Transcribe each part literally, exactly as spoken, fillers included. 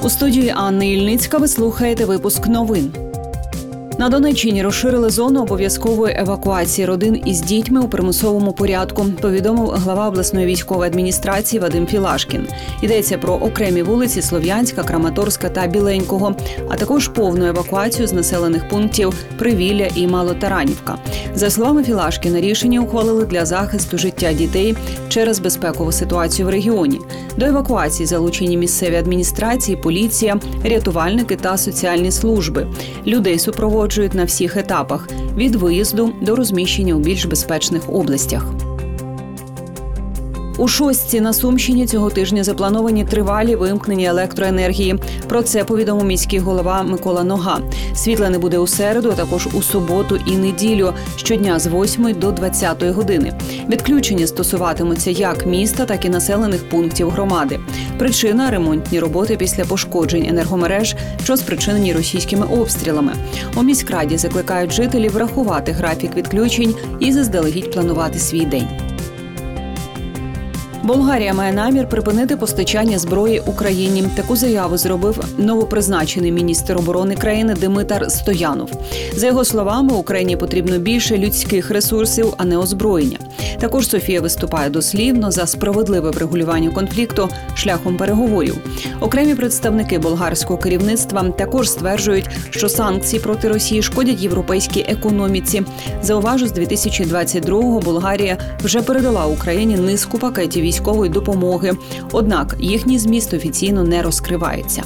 У студії Анна Ільницька ви слухаєте випуск новин. На Донеччині розширили зону обов'язкової евакуації родин із дітьми у примусовому порядку, повідомив глава обласної військової адміністрації Вадим Філашкін. Йдеться про окремі вулиці Слов'янська, Краматорська та Біленького, а також повну евакуацію з населених пунктів Привілля і Малотаранівка. За словами Філашкіна, рішення ухвалили для захисту життя дітей через безпекову ситуацію в регіоні. До евакуації залучені місцеві адміністрації, поліція, рятувальники та соціальні служби. Людей супроводжують на всіх етапах – від виїзду до розміщення у більш безпечних областях. У Шостці на Сумщині цього тижня заплановані тривалі вимкнення електроенергії. Про це повідомив міський голова Микола Нога. Світла не буде у середу, а також у суботу і неділю, щодня з восьмої до двадцятої години. Відключення стосуватимуться як міста, так і населених пунктів громади. Причина – ремонтні роботи після пошкоджень енергомереж, що спричинені російськими обстрілами. У міськраді закликають жителів врахувати графік відключень і заздалегідь планувати свій день. Болгарія має намір припинити постачання зброї Україні. Таку заяву зробив новопризначений міністр оборони країни Димитар Стоянов. За його словами, Україні потрібно більше людських ресурсів, а не озброєння. Також Софія виступає дослівно за справедливе врегулювання конфлікту шляхом переговорів. Окремі представники болгарського керівництва також стверджують, що санкції проти Росії шкодять європейській економіці. Зауважу, з дві тисячі двадцять другого Болгарія вже передала Україні низку пакетів військової допомоги. Однак їхній зміст офіційно не розкривається.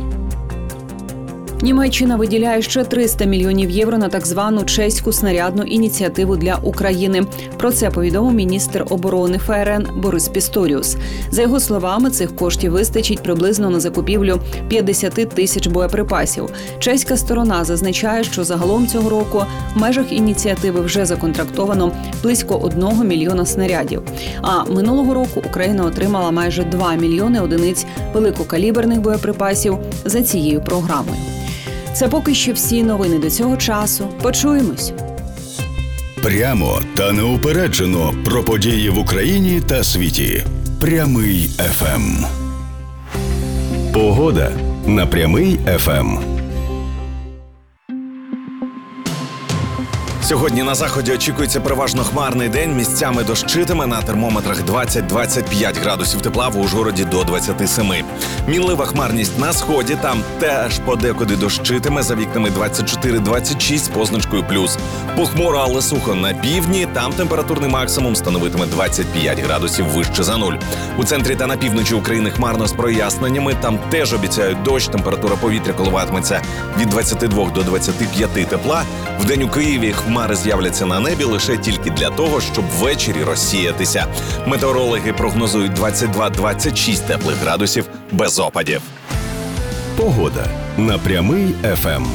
Німеччина виділяє ще триста мільйонів євро на так звану чеську снарядну ініціативу для України. Про це повідомив міністр оборони ФРН Борис Пісторіус. За його словами, цих коштів вистачить приблизно на закупівлю п'ятдесят тисяч боєприпасів. Чеська сторона зазначає, що загалом цього року в межах ініціативи вже законтрактовано близько одного мільйона снарядів. А минулого року Україна отримала майже два мільйони одиниць великокаліберних боєприпасів за цією програмою. Це поки що всі новини до цього часу. Почуємось. Прямо та неупереджено про події в Україні та світі. Прямий еф ем. Погода на Прямий еф ем. Сьогодні на заході очікується переважно хмарний день, місцями дощитиме, на термометрах двадцять-двадцять п'ять градусів тепла, в Ужгороді до двадцять сім. Мінлива хмарність на сході, там теж подекуди дощитиме, за вікнами двадцять чотири двадцять шість з позначкою плюс. Похмуро, але сухо на півдні, там температурний максимум становитиме двадцять п'ять градусів вище за нуль. У центрі та на півночі України хмарно з проясненнями, там теж обіцяють дощ, температура повітря коливатиметься від двадцяти двох до двадцяти п'яти тепла. Вдень у Києві хмари з'являться на небі лише тільки для того, щоб ввечері розсіятися. Метеорологи прогнозують двадцять два двадцять шість теплих градусів без опадів. Погода на Прямий еф ем.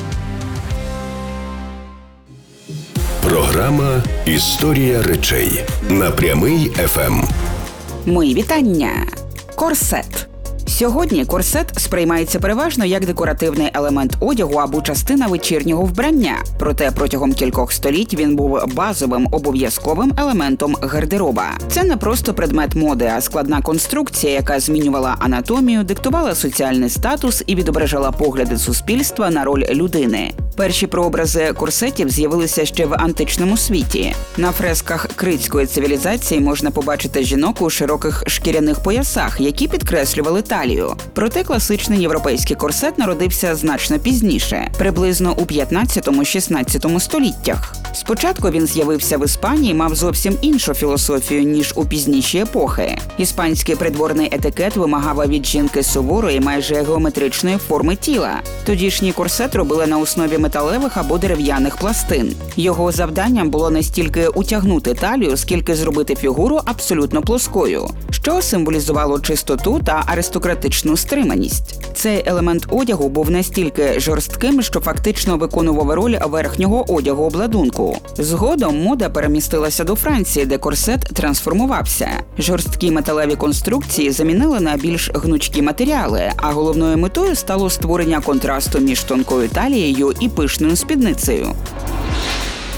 Програма «Історія речей» на Прямий еф ем. Мої вітання! Корсет. Сьогодні корсет сприймається переважно як декоративний елемент одягу або частина вечірнього вбрання. Проте протягом кількох століть він був базовим обов'язковим елементом гардероба. Це не просто предмет моди, а складна конструкція, яка змінювала анатомію, диктувала соціальний статус і відображала погляди суспільства на роль людини. Перші прообрази корсетів з'явилися ще в античному світі. На фресках критської цивілізації можна побачити жінок у широких шкіряних поясах, які підкреслювали талію. Проте класичний європейський корсет народився значно пізніше, приблизно у п'ятнадцятому-шістнадцятому століттях. Спочатку він з'явився в Іспанії і мав зовсім іншу філософію, ніж у пізніші епохи. Іспанський придворний етикет вимагав від жінки суворої, майже геометричної форми тіла. Тодішній корсет робили на основі металевих або дерев'яних пластин. Його завданням було не стільки утягнути талію, скільки зробити фігуру абсолютно плоскою, що символізувало чистоту та аристократичну стриманість. Цей елемент одягу був настільки жорстким, що фактично виконував роль верхнього одягу обладунку. Згодом мода перемістилася до Франції, де корсет трансформувався. Жорсткі металеві конструкції замінили на більш гнучкі матеріали, а головною метою стало створення контрасту між тонкою талією і пишною спідницею.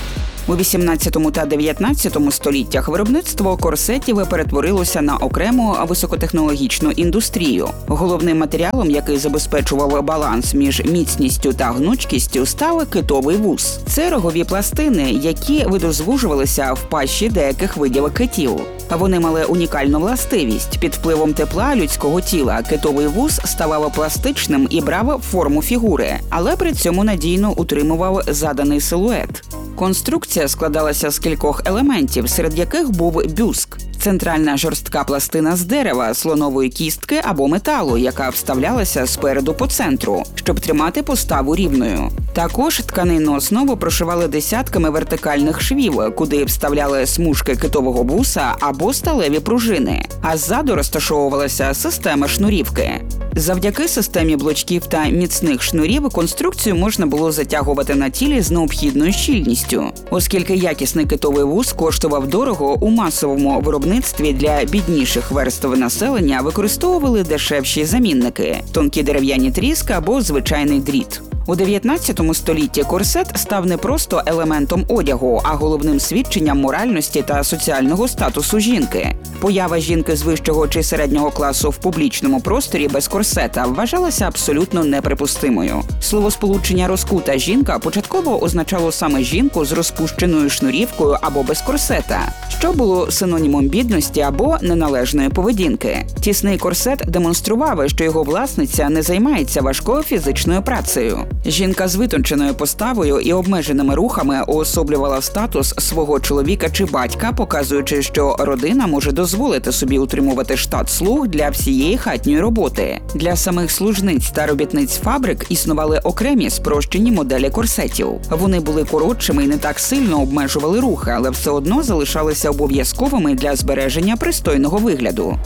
У вісімнадцятому та дев'ятнадцятому століттях виробництво корсетів перетворилося на окрему високотехнологічну індустрію. Головним матеріалом, який забезпечував баланс між міцністю та гнучкістю, став китовий вус. Це рогові пластини, які видозвужувалися в пащі деяких видів китів. Вони мали унікальну властивість. Під впливом тепла людського тіла китовий вус ставав пластичним і брав форму фігури, але при цьому надійно утримував заданий силует. Конструкція складалася з кількох елементів, серед яких був бюск – центральна жорстка пластина з дерева, слонової кістки або металу, яка вставлялася спереду по центру, щоб тримати поставу рівною. Також тканинну основу прошивали десятками вертикальних швів, куди вставляли смужки китового вуса або сталеві пружини, а ззаду розташовувалася система шнурівки. Завдяки системі блочків та міцних шнурів конструкцію можна було затягувати на тілі з необхідною щільністю. Оскільки якісний китовий вус коштував дорого, у масовому виробництві для бідніших верств населення використовували дешевші замінники – тонкі дерев'яні тріски або звичайний дріт. У дев'ятнадцятому столітті корсет став не просто елементом одягу, а головним свідченням моральності та соціального статусу жінки. Поява жінки з вищого чи середнього класу в публічному просторі без корсета вважалася абсолютно неприпустимою. Словосполучення «розкута жінка» початково означало саме жінку з розпущеною шнурівкою або без корсета, що було синонімом бідності або неналежної поведінки. Тісний корсет демонстрував, що його власниця не займається важкою фізичною працею. Жінка з витонченою поставою і обмеженими рухами уособлювала статус свого чоловіка чи батька, показуючи, що родина може дозволити собі утримувати штат слуг для всієї хатньої роботи. Для самих служниць та робітниць фабрик існували окремі спрощені моделі корсетів. Вони були коротшими і не так сильно обмежували рухи, але все одно залишалися обов'язковими для збереження пристойного вигляду.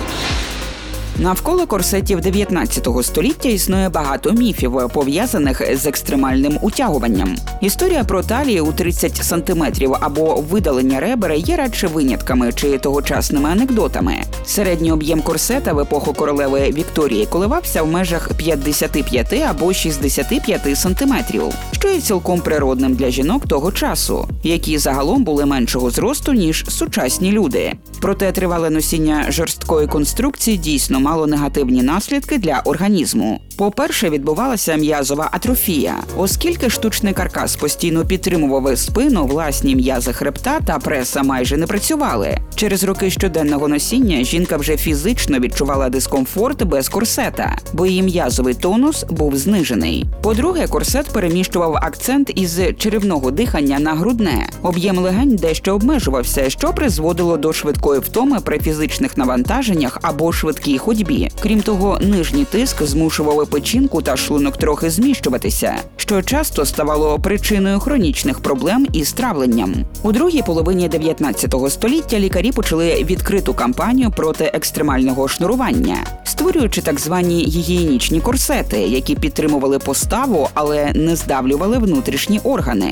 Навколо корсетів дев'ятнадцятого століття існує багато міфів, пов'язаних з екстремальним утягуванням. Історія про талії у тридцять сантиметрів або видалення ребер є радше винятками чи тогочасними анекдотами. Середній об'єм корсета в епоху королеви Вікторії коливався в межах п'ятдесят п'ять або шістдесят п'ять сантиметрів, що є цілком природним для жінок того часу, які загалом були меншого зросту, ніж сучасні люди. Проте тривале носіння жорсткої конструкції дійсно мало негативні наслідки для організму. По-перше, відбувалася м'язова атрофія. Оскільки штучний каркас постійно підтримував спину, власні м'язи хребта та преса майже не працювали. Через роки щоденного носіння жінка вже фізично відчувала дискомфорт без корсета, бо її м'язовий тонус був знижений. По-друге, корсет переміщував акцент із черевного дихання на грудне. Об'єм легень дещо обмежувався, що призводило до швидкої втоми при фізичних навантаженнях або швидкій ходьбі. Крім того, нижній тиск змушував печінку та шлунок трохи зміщуватися, що часто ставало причиною хронічних проблем із травленням. У другій половині дев'ятнадцятого століття лікарі почали відкриту кампанію проти екстремального шнурування, створюючи так звані гігієнічні корсети, які підтримували поставу, але не здавлювали внутрішні органи.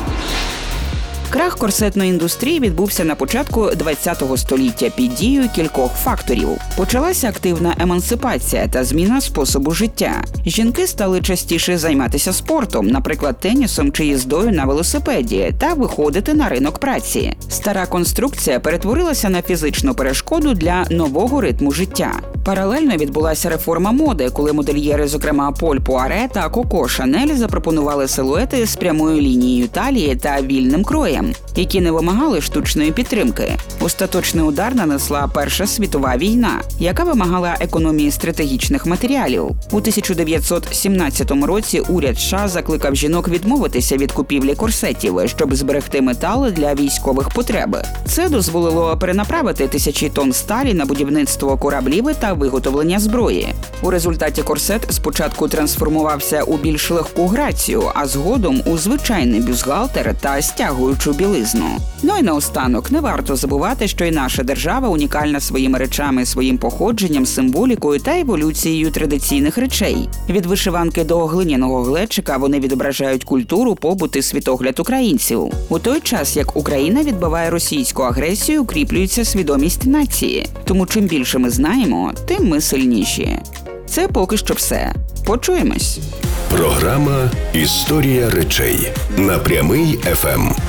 Крах корсетної індустрії відбувся на початку ХХ століття під дією кількох факторів. Почалася активна емансипація та зміна способу життя. Жінки стали частіше займатися спортом, наприклад, тенісом чи їздою на велосипеді, та виходити на ринок праці. Стара конструкція перетворилася на фізичну перешкоду для нового ритму життя. Паралельно відбулася реформа моди, коли модельєри, зокрема Поль Пуаре та Коко Шанель, запропонували силуети з прямою лінією талії та вільним кроєм, які не вимагали штучної підтримки. Остаточний удар нанесла Перша світова війна, яка вимагала економії стратегічних матеріалів. У тисяча дев'ятсот сімнадцятому році уряд США закликав жінок відмовитися від купівлі корсетів, щоб зберегти метал для військових потреб. Це дозволило перенаправити тисячі тонн сталі на будівництво кораблів та виготовлення зброї. У результаті корсет спочатку трансформувався у більш легку грацію, а згодом у звичайний бюстгальтер та стягуючу білизну. Ну і наостанок, не варто забувати, що і наша держава унікальна своїми речами, своїм походженням, символікою та еволюцією традиційних речей. Від вишиванки до глиняного глечика вони відображають культуру, побут і світогляд українців. У той час, як Україна відбиває російську агресію, укріплюється свідомість нації. Тому чим більше ми знаємо, тим ми сильніші. Це поки що все. Почуємось. Програма «Історія речей» на Прямий еф ем.